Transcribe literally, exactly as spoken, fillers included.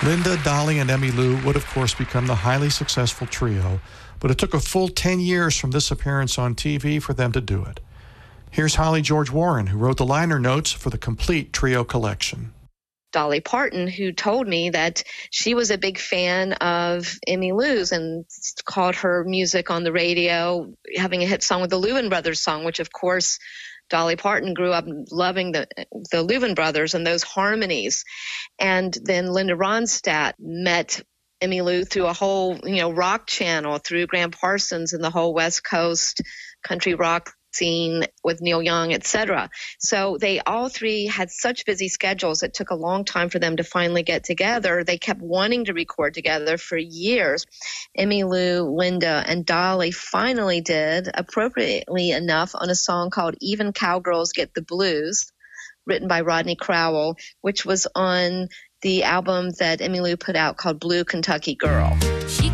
Linda, Dolly, and Emmylou would, of course, become the highly successful trio, but it took a full ten years from this appearance on T V for them to do it. Here's Holly George Warren, who wrote the liner notes for the complete trio collection. Dolly Parton, who told me that she was a big fan of Emmylou's and called her music on the radio, having a hit song with the Louvin Brothers song, which, of course, Dolly Parton grew up loving the the Louvin Brothers and those harmonies. And then Linda Ronstadt met Emmylou through a whole, you know, rock channel, through Graham Parsons and the whole West Coast country rock scene with Neil Young, et cetera. So they all three had such busy schedules. It took a long time for them to finally get together. They kept wanting to record together for years. Emmylou, Linda, and Dolly finally did, appropriately enough, on a song called Even Cowgirls Get the Blues, written by Rodney Crowell, which was on the album that Emmylou put out called Blue Kentucky Girl. She